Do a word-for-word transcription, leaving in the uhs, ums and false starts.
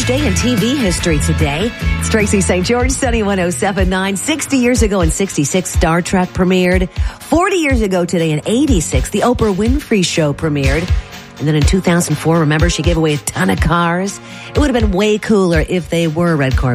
huge day in T V history today. It's Tracy Saint George, Sunny one oh seven point nine. sixty years ago in sixty-six, Star Trek premiered. forty years ago today in eighty-six, the Oprah Winfrey Show premiered. And then in two thousand four, remember, she gave away a ton of cars. It would have been way cooler if they were red car